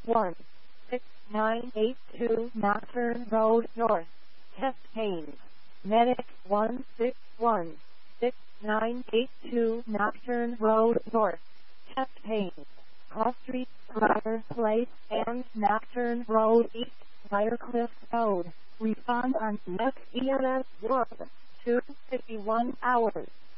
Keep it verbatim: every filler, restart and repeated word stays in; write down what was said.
one six nine eight two Nocturne Road North, chest pains. Medic one six one six nine eight two Nocturne Road North, chest pains. Cross Street, Briar Place, and Nocturne Road East, Briarcliff Road. Respond on next E M S World, two fifty-one hours.